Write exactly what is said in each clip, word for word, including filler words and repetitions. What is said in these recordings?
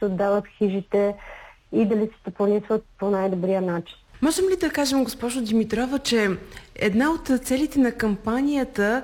се отдават хижите и дали се стопанисват по най-добрия начин. Можем ли да кажем, госпожо Димитрова, че една от целите на кампанията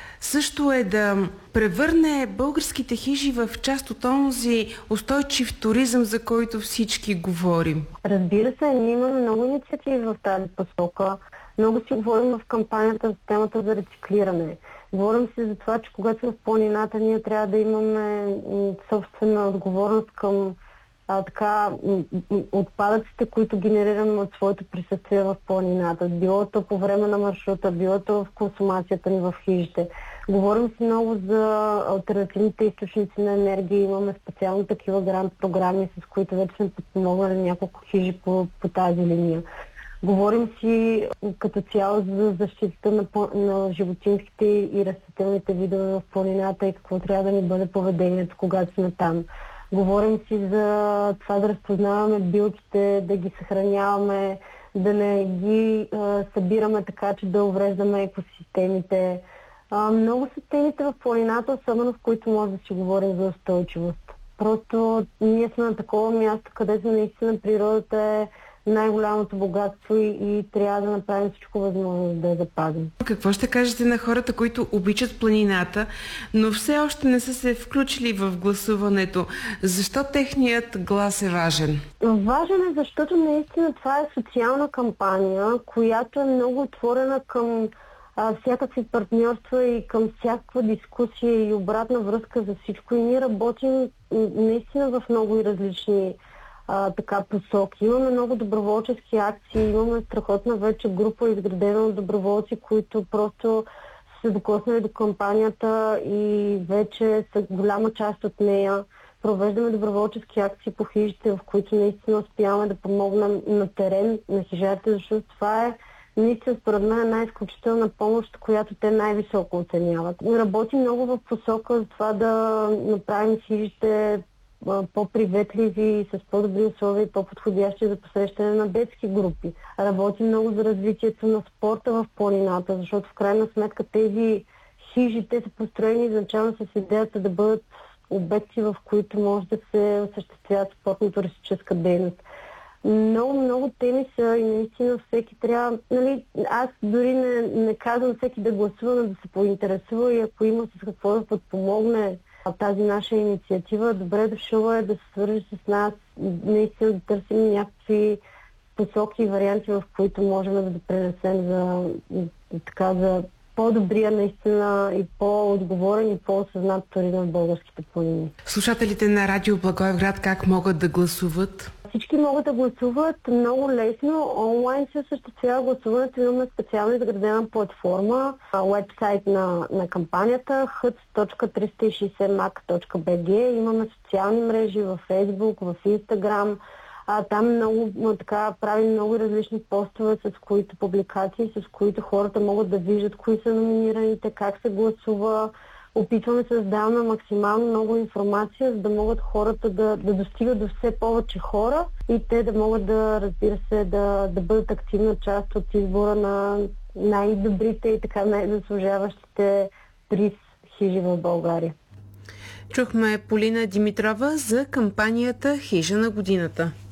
също е да превърне българските хижи в част от онзи устойчив туризъм, за който всички говорим? Разбира се, ние имаме много инициативи в тази посока. Много си говорим в кампанията за темата за рециклиране. Говорим си за това, че когато сме в планината, ние трябва да имаме собствена отговорност към а, така, отпадъците, които генерираме от своето присъствие в планината. Било то по време на маршрута, било то в консумацията ни в хижите. Говорим си много за алтернативните източници на енергия. Имаме специално такива грант програми, с които вече сме подпомогнали няколко хижи по, по тази линия. Говорим си като цяло за защитата на, на животинските и растителните видове в планината и какво трябва да ни бъде поведението, когато сме там. Говорим си за това да разпознаваме билките, да ги съхраняваме, да не ги а, събираме така, че да увреждаме екосистемите. А, много са темите в планината, особено в които може да си говорим за устойчивост. Просто ние сме на такова място, където наистина природата е най-голямото богатство и, и трябва да направим всичко възможно да я запазим. Какво ще кажете на хората, които обичат планината, но все още не са се включили в гласуването? Защо техният глас е важен? Важен е, защото наистина това е социална кампания, която е много отворена към а, всякакви партньорства и към всякаква дискусия и обратна връзка за всичко. И ние работим наистина в много и различни А, така посоки. Имаме много доброволчески акции, имаме страхотна вече група, изградена от доброволци, които просто са се докоснали до кампанията и вече са голяма част от нея. Провеждаме доброволчески акции по хижите, в които наистина успяваме да помогнем на терен на хижарите, защото това е наистина според мен най-изключителна помощ, която те най-високо оценяват. Работим много в посока за това да направим хижите по-приветливи, с по-добри условия и по-подходящи за посрещане на детски групи. Работи много за развитието на спорта в планината, защото в крайна сметка тези хижи, те са построени изначално с идеята да бъдат обекти, в които може да се осъществява спортно-туристическа дейност. Много, много теми са и наистина всеки трябва... Нали, аз дори не, не казвам всеки да гласува, но да се поинтересува и ако има с какво да подпомогне тази наша инициатива, добре дошла е да се свържи с нас, наистина да търсим някакви посоки и варианти, в които можем да допринесем за, така, за по-добрия наистина и по-отговорен и по-осъзнат туризъм в българските планини. Слушателите на Радио Благоевград как могат да гласуват? Всички могат да гласуват много лесно. Онлайн се осъществява гласуването. Имаме специално изградена платформа, уебсайт на, на кампанията хъц точка триста и шейсет мак точка би джи. Имаме социални мрежи в Фейсбук, в Инстаграм. А, там много, така, правим много различни постове, с които публикации, с които хората могат да виждат кои са номинираните, как се гласува. Опитваме се да даваме максимално много информация, за да могат хората да, да достигат до все повече хора и те да могат да, разбира се, да, да бъдат активна част от избора на най-добрите и така най-заслужаващите приз хижи в България. Чухме Полина Димитрова за кампанията Хижа на годината.